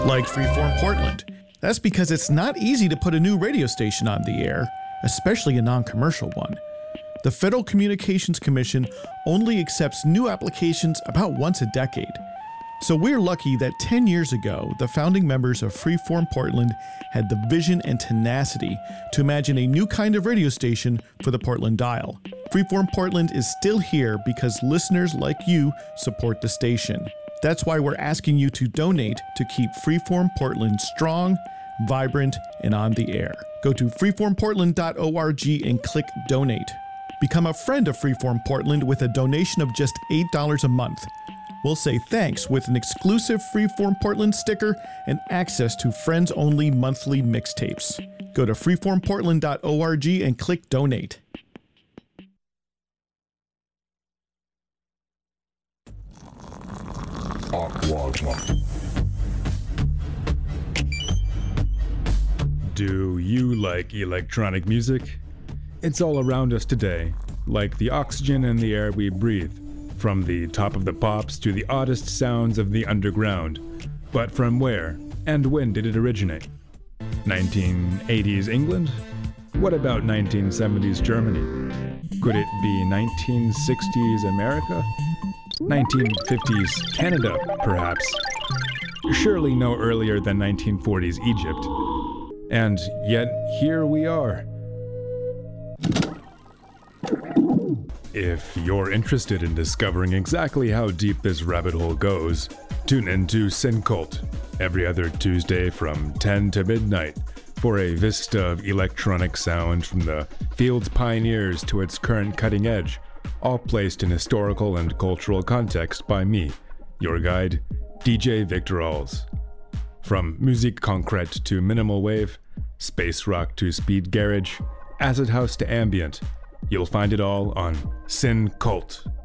like Freeform Portland. That's because it's not easy to put a new radio station on the air, especially a non-commercial one. The Federal Communications Commission only accepts new applications about once a decade. So we're lucky that 10 years ago, the founding members of Freeform Portland had the vision and tenacity to imagine a new kind of radio station for the Portland dial. Freeform Portland is still here because listeners like you support the station. That's why we're asking you to donate to keep Freeform Portland strong, vibrant, and on the air. Go to freeformportland.org and click donate. Become a friend of Freeform Portland with a donation of just $8 a month. We'll say thanks with an exclusive Freeform Portland sticker and access to friends-only monthly mixtapes. Go to freeformportland.org and click donate. Do you like electronic music? It's all around us today, like the oxygen in the air we breathe, from the top of the pops to the oddest sounds of the underground. But from where and when did it originate? 1980s England? What about 1970s Germany? Could it be 1960s America? 1950s Canada, perhaps? Surely no earlier than 1940s Egypt. And yet, here we are. If you're interested in discovering exactly how deep this rabbit hole goes, tune in to Sin Cult every other Tuesday from 10 to midnight for a vista of electronic sound from the field's pioneers to its current cutting edge, all placed in historical and cultural context by me, your guide, DJ Victor Alls. From musique concrète to minimal wave, space rock to speed garage, acid house to ambient, you'll find it all on Sin Cult.